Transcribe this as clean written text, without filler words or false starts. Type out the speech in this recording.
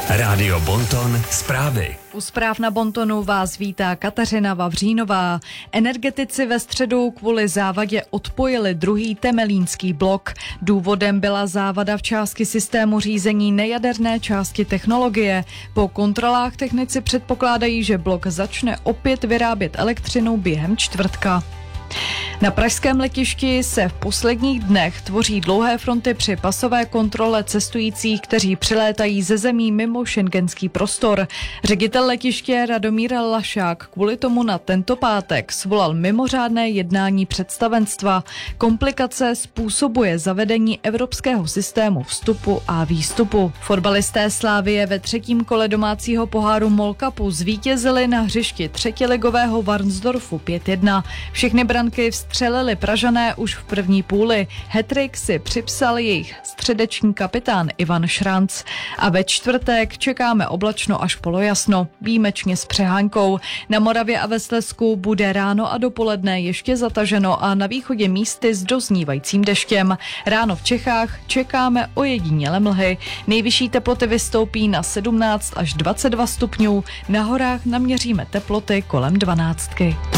Rádio Bonton zprávy. U zpráv na Bontonu vás vítá Kateřina Vavřínová. Energetici ve středu kvůli závadě odpojili druhý temelínský blok. Důvodem byla závada v části systému řízení nejaderné části technologie. Po kontrolách technici předpokládají, že blok začne opět vyrábět elektřinu během čtvrtka. Na pražském letišti se v posledních dnech tvoří dlouhé fronty při pasové kontrole cestujících, kteří přilétají ze zemí mimo schengenský prostor. Ředitel letiště Radomír Lašák kvůli tomu na tento pátek svolal mimořádné jednání představenstva. Komplikace způsobuje zavedení evropského systému vstupu a výstupu. Fotbalisté Slavie ve třetím kole domácího poháru MOL Cupu zvítězili na hřišti třetiligového Varnsdorfu 5-1. Všechny branky vstřelili Pražané už v první půli. Hat-trick si připsal jejich středeční kapitán Ivan Šranc. A ve čtvrtek čekáme oblačno až polojasno, výjimečně s přehánkou. Na Moravě a ve Slezsku bude ráno a dopoledne ještě zataženo a na východě místy s doznívajícím deštěm. Ráno v Čechách čekáme ojedinělé mlhy. Nejvyšší teploty vystoupí na 17 až 22 stupňů. Na horách naměříme teploty kolem 12.